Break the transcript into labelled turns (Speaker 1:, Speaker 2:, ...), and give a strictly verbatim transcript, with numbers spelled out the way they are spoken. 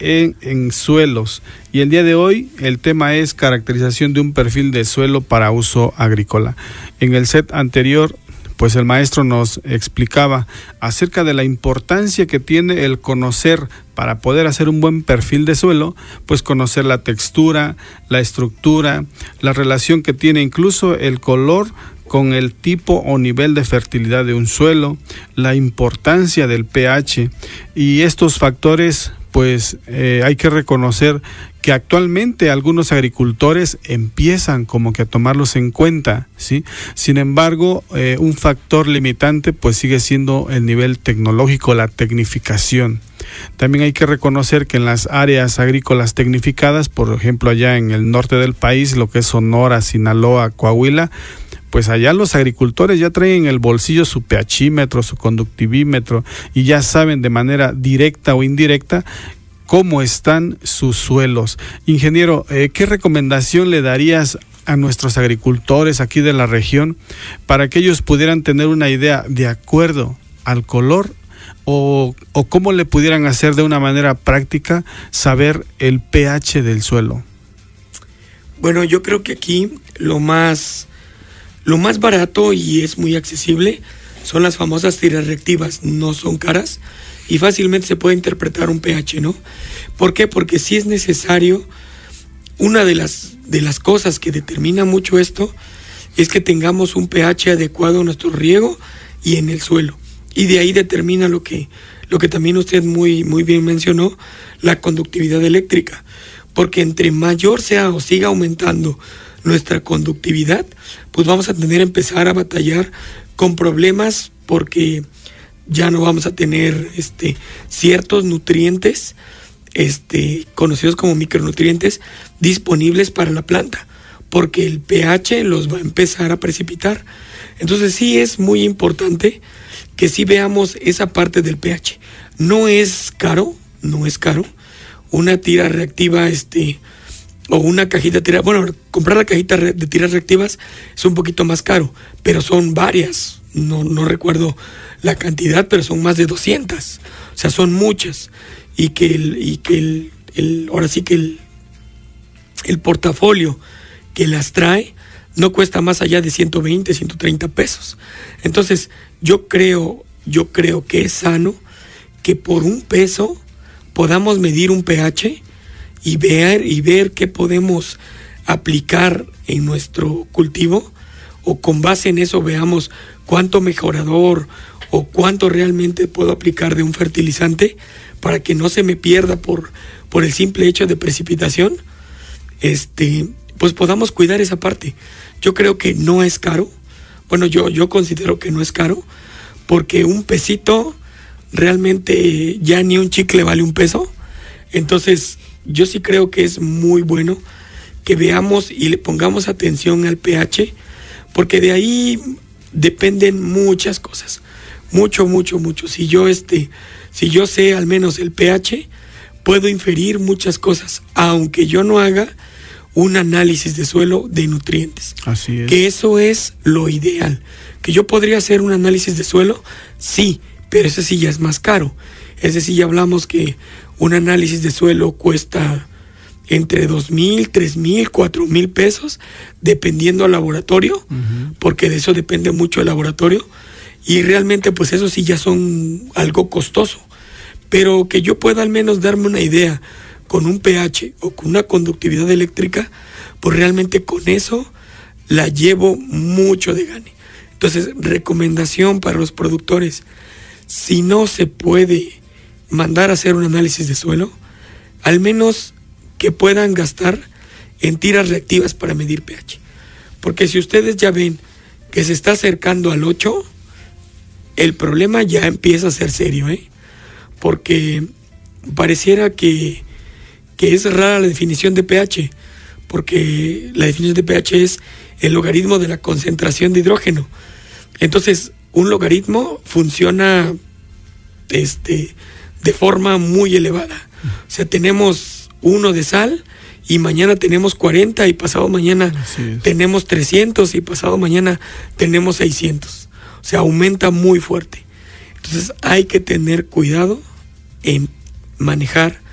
Speaker 1: en, en suelos. Y el día de hoy el tema es caracterización de un perfil de suelo para uso agrícola. En el set anterior, pues el maestro nos explicaba acerca de la importancia que tiene el conocer, para poder hacer un buen perfil de suelo, pues conocer la textura, la estructura, la relación que tiene incluso el color con el tipo o nivel de fertilidad de un suelo, la importancia del pH, y estos factores pues eh, hay que reconocer que actualmente algunos agricultores empiezan como que a tomarlos en cuenta, ¿sí? Sin embargo, eh, un factor limitante pues sigue siendo el nivel tecnológico, la tecnificación. También hay que reconocer que en las áreas agrícolas tecnificadas, por ejemplo allá en el norte del país, lo que es Sonora, Sinaloa, Coahuila, pues allá los agricultores ya traen en el bolsillo su pHímetro, su conductivímetro, y ya saben de manera directa o indirecta cómo están sus suelos. Ingeniero, eh, ¿qué recomendación le darías a nuestros agricultores aquí de la región para que ellos pudieran tener una idea de acuerdo al color o, o cómo le pudieran hacer de una manera práctica saber el pH del suelo?
Speaker 2: Bueno, yo creo que aquí lo más... Lo más barato y es muy accesible son las famosas tiras reactivas, no son caras y fácilmente se puede interpretar un pH, ¿no? ¿Por qué? Porque sí es necesario, una de las, de las cosas que determina mucho esto es que tengamos un pH adecuado a nuestro riego y en el suelo, y de ahí determina lo que, lo que también usted muy, muy bien mencionó, la conductividad eléctrica, porque entre mayor sea o siga aumentando nuestra conductividad, pues vamos a tener que empezar a batallar con problemas porque ya no vamos a tener este, ciertos nutrientes este, conocidos como micronutrientes disponibles para la planta, porque el pH los va a empezar a precipitar. Entonces sí es muy importante que sí veamos esa parte del pH. No es caro, no es caro. Una tira reactiva este o una cajita de tiras, bueno, comprar la cajita de tiras reactivas es un poquito más caro, pero son varias, no, no recuerdo la cantidad, pero son más de doscientas, o sea, son muchas, y que el, y que el, el ahora sí que el, el portafolio que las trae no cuesta más allá de ciento veinte, ciento treinta pesos. Entonces, yo creo, yo creo que es sano que por un peso podamos medir un pH y ver y ver qué podemos aplicar en nuestro cultivo, o con base en eso veamos cuánto mejorador o cuánto realmente puedo aplicar de un fertilizante para que no se me pierda por, por el simple hecho de precipitación, este, pues podamos cuidar esa parte. Yo creo que no es caro, bueno, yo, yo considero que no es caro, porque un pesito realmente ya ni un chicle vale un peso. Entonces yo sí creo que es muy bueno que veamos y le pongamos atención al pH, porque de ahí dependen muchas cosas, mucho, mucho, mucho. Si yo este, si yo sé al menos el pH, puedo inferir muchas cosas, aunque yo no haga un análisis de suelo de nutrientes.
Speaker 1: Así es.
Speaker 2: Que eso es lo ideal. Que yo podría hacer un análisis de suelo, sí, pero ese sí ya es más caro. Ese sí ya hablamos que un análisis de suelo cuesta entre dos mil, tres mil, cuatro mil pesos, dependiendo del laboratorio, uh-huh. porque de eso depende mucho el laboratorio, y realmente pues eso sí ya son algo costoso, pero que yo pueda al menos darme una idea con un pH o con una conductividad eléctrica, pues realmente con eso la llevo mucho de gane. Entonces, recomendación para los productores: si no se puede mandar a hacer un análisis de suelo, al menos que puedan gastar en tiras reactivas para medir pH. Porque si ustedes ya ven que se está acercando al ocho, el problema ya empieza a ser serio, ¿eh? Porque pareciera que, que es rara la definición de pH, porque la definición de pH es el logaritmo de la concentración de hidrógeno. Entonces, un logaritmo funciona este, de forma muy elevada. O sea, tenemos uno de sal y mañana tenemos cuarenta y pasado mañana tenemos trescientos y pasado mañana tenemos seiscientos. O sea, aumenta muy fuerte. Entonces hay que tener cuidado en manejar